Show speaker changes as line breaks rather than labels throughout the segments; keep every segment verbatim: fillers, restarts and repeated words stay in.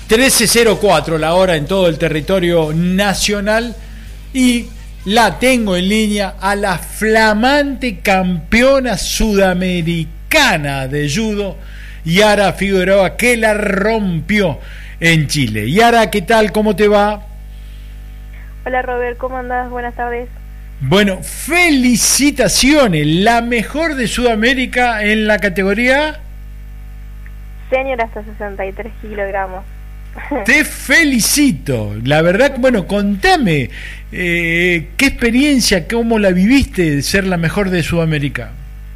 trece cero cuatro la hora en todo el territorio nacional y la tengo en línea a la flamante campeona sudamericana de judo, Yara Figueroa, que la rompió en Chile. Yara, ¿qué tal? ¿Cómo te va?
Hola Robert, ¿cómo andás? Buenas tardes.
Bueno, felicitaciones, la mejor de Sudamérica en la categoría
Senior hasta sesenta y tres kilogramos.
Te felicito, la verdad, bueno, contame, eh, ¿qué experiencia, cómo la viviste de ser la mejor de Sudamérica?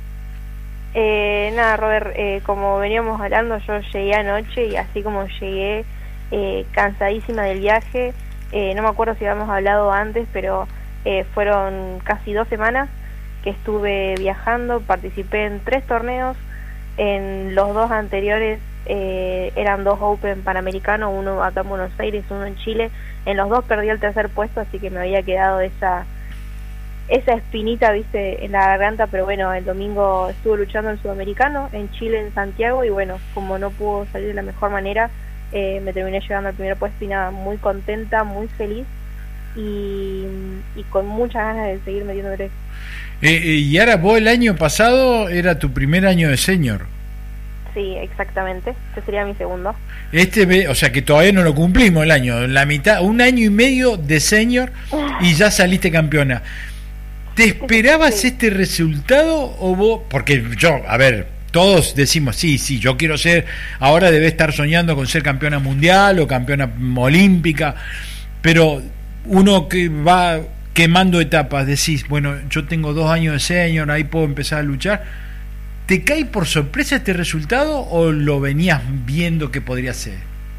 Eh, nada, Robert, eh, como veníamos hablando, yo llegué anoche y así como llegué eh, cansadísima del viaje, eh, no me acuerdo si habíamos hablado antes, pero eh, fueron casi dos semanas que estuve viajando, participé en tres torneos, en los dos anteriores eh, eran dos Open Panamericanos, uno acá en Buenos Aires, uno en Chile. En los dos perdí el tercer puesto, así que me había quedado esa esa espinita, viste, en la garganta, pero bueno, el domingo estuve luchando el Sudamericano en Chile, en Santiago, y bueno, como no pudo salir de la mejor manera, eh, me terminé llegando al primer puesto y nada, muy contenta, muy feliz y, y con muchas ganas de seguir metiéndole.
Eh, eh, y ahora vos el año pasado era tu primer año de senior.
Sí, exactamente. Este sería mi segundo.
Este, o sea que todavía no lo cumplimos el año, la mitad, un año y medio de senior y ya saliste campeona. ¿Te esperabas sí. este resultado o vos? Porque yo, a ver, todos decimos sí, sí, yo quiero ser, ahora debe estar soñando con ser campeona mundial o campeona olímpica, pero uno que va quemando etapas, decís, bueno, yo tengo dos años de senior, ahí puedo empezar a luchar. ¿Te cae por sorpresa este resultado o lo venías viendo que podría ser?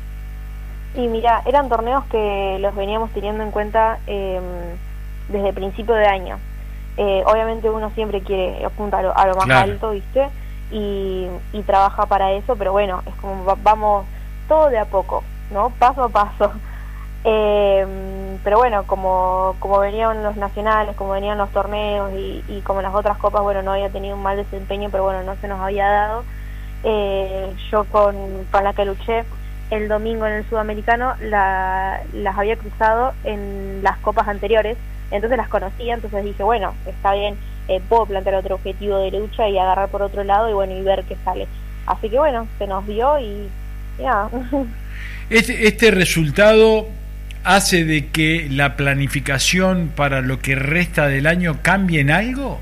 Y mira, eran torneos que los veníamos teniendo en cuenta eh, desde el principio de año. Eh, obviamente uno siempre quiere apuntar a lo, a lo más claro. alto, ¿viste? Y, y trabaja para eso, pero bueno, es como va, vamos todo de a poco, ¿no? Paso a paso. Eh, pero bueno, como como venían los nacionales, como venían los torneos y, y como las otras copas, bueno, no había tenido un mal desempeño, pero bueno, no se nos había dado. Eh, yo con, con la que luché el domingo en el Sudamericano la, las había cruzado en las copas anteriores, entonces las conocía, entonces dije, bueno, está bien, eh, puedo plantear otro objetivo de lucha y agarrar por otro lado y bueno, y ver qué sale. Así que bueno, se nos dio y ya.
Este, este resultado hace de que la planificación para lo que resta del año cambie en algo.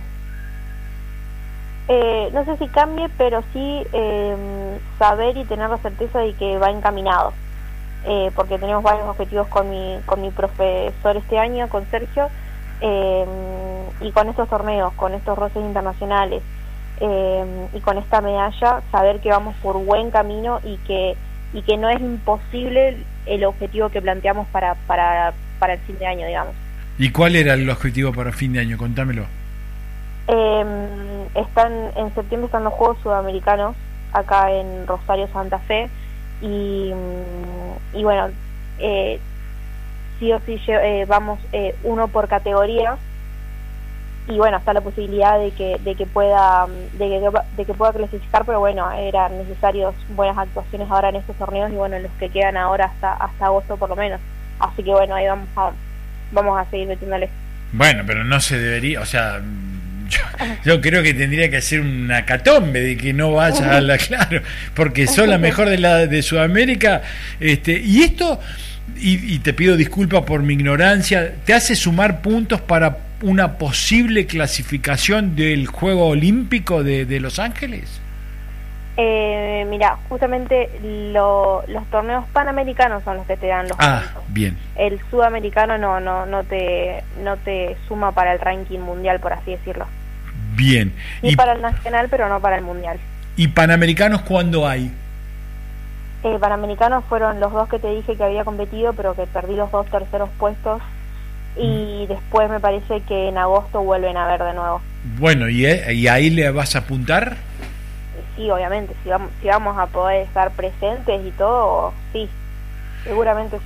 Eh, no sé si cambie, pero sí eh, saber y tener la certeza de que va encaminado, eh, porque tenemos varios objetivos con mi con mi profesor este año, con Sergio, eh, y con estos torneos, con estos roces internacionales eh, y con esta medalla, saber que vamos por buen camino y que y que no es imposible el objetivo que planteamos para para para el fin de año, digamos.
¿Y cuál era el objetivo para fin de año? Contámelo.
Eh, están en septiembre están los Juegos Sudamericanos acá en Rosario, Santa Fe, y, y bueno, eh, sí o sí eh, vamos eh, uno por categoría, y bueno, está la posibilidad de que de que pueda de que, de que pueda clasificar, pero bueno, eran necesarios buenas actuaciones ahora en estos torneos y bueno, en los que quedan ahora hasta hasta agosto por lo menos. Así que bueno, ahí vamos a vamos a seguir metiéndole.
Bueno, pero no se debería, o sea, yo, yo creo que tendría que ser una catombe de que no vaya a la, claro, porque sos la mejor de la de Sudamérica, este, y esto, y, y te pido disculpas por mi ignorancia, ¿te hace sumar puntos para una posible clasificación del Juego Olímpico de, de Los Ángeles?
Eh, mira, justamente lo, los torneos panamericanos son los que te dan los
ah,
puntos.
Bien.
El sudamericano no no no te no te suma para el ranking mundial, por así decirlo.
Bien.
Y para el nacional, pero no para el mundial.
¿Y panamericanos cuándo hay?
Eh, panamericanos fueron los dos que te dije que había competido, pero que perdí los dos terceros puestos. Y después me parece que en agosto vuelven a ver de nuevo.
Bueno, ¿y, y ahí le vas a apuntar?
Sí, obviamente, si vamos, si vamos a poder estar presentes y todo, sí, seguramente sí.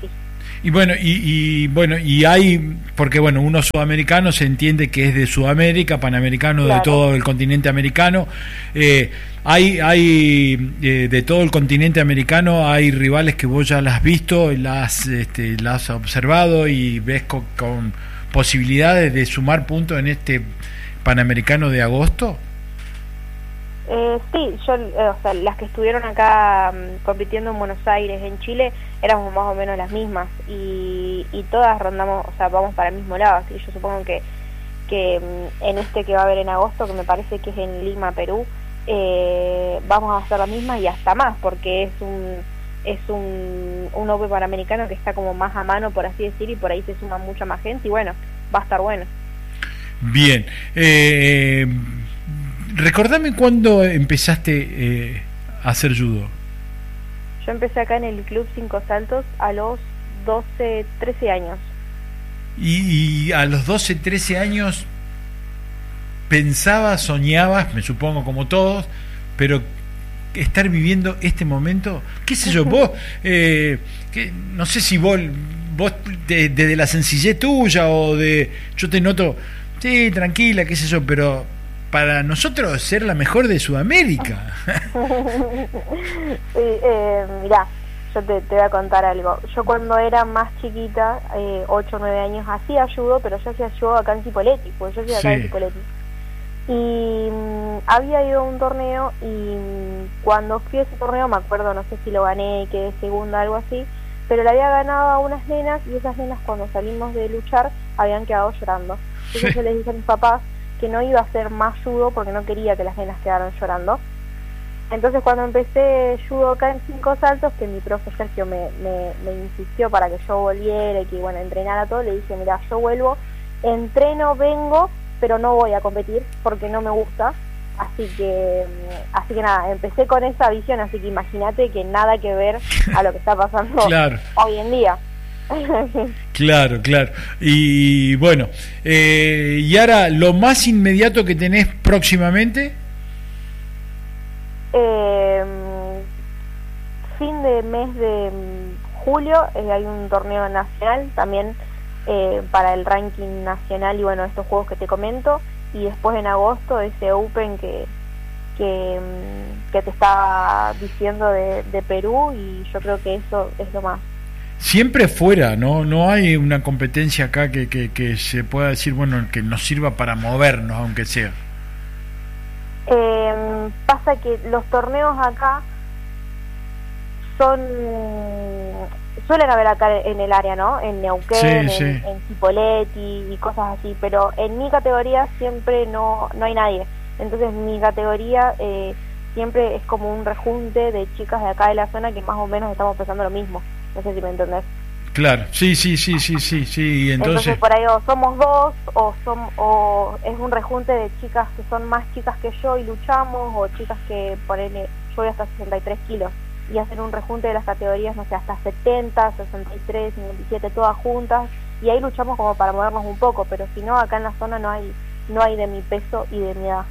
Y bueno, y, y bueno, y hay, porque bueno, uno sudamericano se entiende que es de Sudamérica, panamericano, claro, de todo el continente americano. Eh, hay, hay eh, de todo el continente americano, hay rivales que vos ya las has visto, las, este, las has observado y ves con, con posibilidades de sumar puntos en este Panamericano de agosto.
Eh, sí, yo, eh, o sea, las que estuvieron acá um, compitiendo en Buenos Aires, en Chile, éramos más o menos las mismas y, y todas rondamos, o sea, vamos para el mismo lado, así que yo supongo que, que um, en este que va a haber en agosto, que me parece que es en Lima, Perú, eh, vamos a hacer la misma y hasta más, porque es un es un, un Open Panamericano que está como más a mano, por así decir, y por ahí se suma mucha más gente y bueno, va a estar bueno.
Bien, eh... recordame cuándo empezaste eh, a hacer judo.
Yo empecé acá en el Club Cinco Saltos a los doce, trece años.
Y, y a los doce, trece años pensabas, soñabas, me supongo como todos, pero estar viviendo este momento, qué sé yo, vos, eh, que, no sé si vos, vos desde de, de la sencillez tuya o de, yo te noto, sí, tranquila, qué sé yo, pero para nosotros ser la mejor de Sudamérica.
Sí, eh, mirá, yo te, te voy a contar algo. Yo cuando era más chiquita, eh, ocho o nueve años, hacía judo, pero yo hacía judo acá en Cipolletti, porque yo soy acá sí. en Cipolletti. Y mmm, había ido a un torneo y mmm, cuando fui a ese torneo, me acuerdo, no sé si lo gané, quedé segunda, algo así, pero le había ganado a unas nenas y esas nenas cuando salimos de luchar habían quedado llorando. Entonces sí. yo les dije a mis papás que no iba a hacer más judo porque no quería que las nenas quedaran llorando. Entonces cuando empecé judo acá en Cinco Saltos, que mi profe Sergio me, me, me insistió para que yo volviera y que bueno, entrenara todo, le dije, mira, yo vuelvo, entreno, vengo, pero no voy a competir porque no me gusta. Así que así que nada, empecé con esa visión, así que imagínate que nada que ver a lo que está pasando claro. hoy en día.
Claro, claro. Y bueno, eh, y ahora, ¿lo más inmediato que tenés próximamente?
Eh, fin de mes de julio eh, hay un torneo nacional también eh, para el ranking nacional y bueno, estos juegos que te comento, y después en agosto ese Open que que, que te estaba diciendo de, de Perú, y yo creo que eso es lo más.
Siempre fuera, ¿no? No hay una competencia acá que, que, que se pueda decir, bueno, que nos sirva para movernos, aunque sea.
Eh, pasa que los torneos acá son... suelen haber acá en el área, ¿no? En Neuquén, sí, sí. en, en Cipolletti y cosas así, pero en mi categoría siempre no, no hay nadie. Entonces mi categoría eh, siempre es como un rejunte de chicas de acá de la zona que más o menos estamos pensando lo mismo. No sé si me entendés.
Claro, sí, sí, sí, sí, sí, sí. Entonces,
entonces por ahí o somos dos o son o es un rejunte de chicas que son más chicas que yo y luchamos, o chicas que ponen, yo voy hasta sesenta y tres kilos y hacen un rejunte de las categorías, no sé, hasta setenta, sesenta y tres, cincuenta y siete, todas juntas, y ahí luchamos como para movernos un poco, pero si no, acá en la zona no hay no hay de mi peso y de mi edad.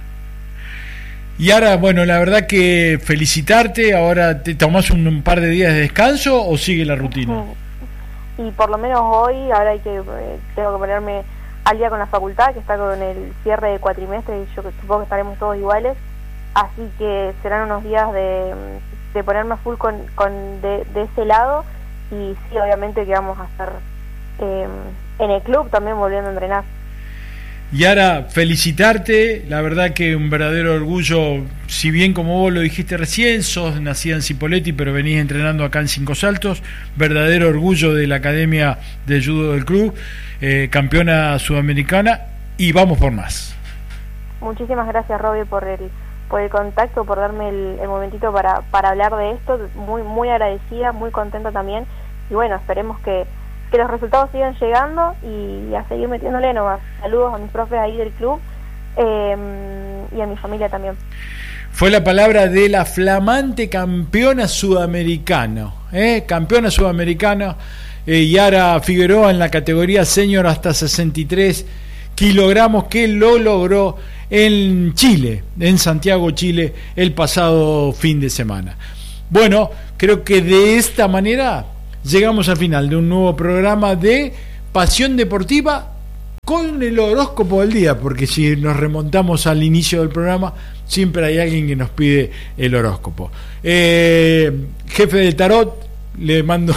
Y ahora, bueno, la verdad que felicitarte. Ahora, ¿te tomás un, un par de días de descanso o sigue la rutina?
Y por lo menos hoy, ahora hay que eh, tengo que ponerme al día con la facultad, que está con el cierre de cuatrimestre, y yo supongo que estaremos todos iguales, así que serán unos días de, de ponerme full con, con de, de ese lado, y sí, obviamente que vamos a estar eh, en el club también volviendo a entrenar.
Y ahora, felicitarte, la verdad que un verdadero orgullo, si bien como vos lo dijiste recién, sos nacida en Cipolletti, pero venís entrenando acá en Cinco Saltos, verdadero orgullo de la Academia de Judo del Club, eh, campeona sudamericana, y vamos por más.
Muchísimas gracias, Robbie, por el por el contacto, por darme el, el momentito para, para hablar de esto, muy muy agradecida, muy contenta también, y bueno, esperemos que que los resultados sigan llegando y a seguir metiéndole nomás. Saludos a mis profes ahí del club eh, y a mi familia también.
Fue la palabra de la flamante campeona sudamericana, ¿eh? campeona sudamericana, eh, Yara Figueroa, en la categoría senior hasta sesenta y tres kilogramos, que lo logró en Chile, en Santiago, Chile, el pasado fin de semana. Bueno, creo que de esta manera llegamos al final de un nuevo programa de Pasión Deportiva con el horóscopo del día, porque si nos remontamos al inicio del programa, siempre hay alguien que nos pide el horóscopo. Eh, jefe del tarot, le mando...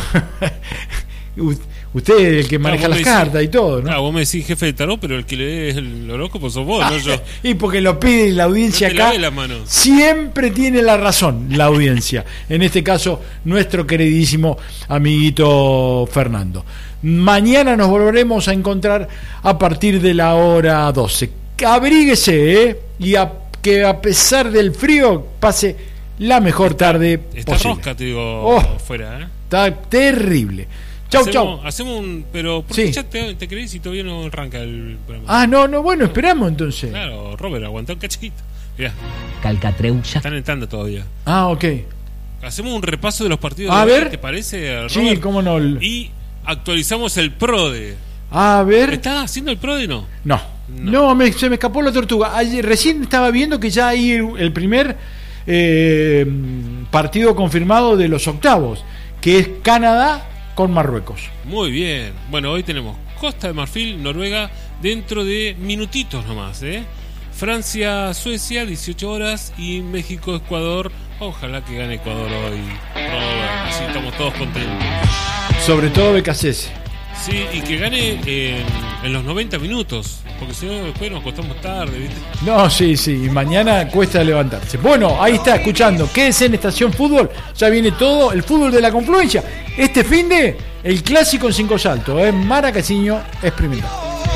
Usted es el que maneja claro, las cartas decís, y todo, ¿no?
Claro, vos me decís jefe de tarot, pero el que lee el horóscopo sos vos, no yo.
Y porque lo pide la audiencia no acá. La mano. Siempre tiene la razón la audiencia. En este caso, nuestro queridísimo amiguito Fernando. Mañana nos volveremos a encontrar a partir de la hora doce. Abríguese, ¿eh? Y a, que a pesar del frío pase la mejor
está,
tarde
está
posible.
Rosca, te digo,
oh,
fuera, ¿eh?
Está terrible. Chau,
hacemos,
chau.
Hacemos un... Pero, ¿por qué sí. ya te, te crees si todavía no arranca el programa?
Ah, no, no, bueno, esperamos entonces.
Claro, Robert, aguantá un cachito. Mirá.
Calcatreucha.
Están entrando todavía.
Ah, ok.
Hacemos un repaso de los partidos.
A
de
ver.
¿Te parece, Robert?
Sí, cómo no.
Y actualizamos el PRODE.
A ver.
¿Estás haciendo el PRODE no?
No. No, no me, se me escapó la tortuga. Ayer, recién estaba viendo que ya hay el, el primer eh, partido confirmado de los octavos, que es Canadá con Marruecos.
Muy bien. Bueno, hoy tenemos Costa de Marfil, Noruega, dentro de minutitos nomás, ¿eh? Francia, Suecia, dieciocho horas, y México, Ecuador. Ojalá que gane Ecuador hoy. Oh, así estamos todos contentos.
Sobre todo Becasese.
Sí, y que gane en, en los noventa minutos, porque si no después nos acostamos tarde, ¿viste?
No, sí, sí, y mañana cuesta levantarse. Bueno, ahí está, escuchando, quédese en Estación Fútbol, ya viene todo el fútbol de la confluencia. Este fin de, el clásico en Cinco Saltos, ¿eh? Mara Caciño, experimentado.